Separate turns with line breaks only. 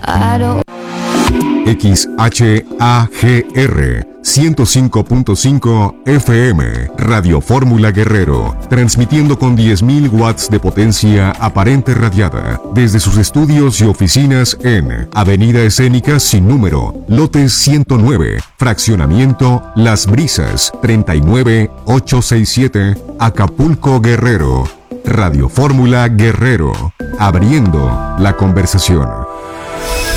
I don't.
XHAGR 105.5 FM, Radio Fórmula Guerrero, transmitiendo con 10.000 watts de potencia aparente radiada, desde sus estudios y oficinas en Avenida Escénica sin número, lote 109, fraccionamiento Las Brisas, 39867, Acapulco, Guerrero. Radio Fórmula Guerrero, abriendo la conversación.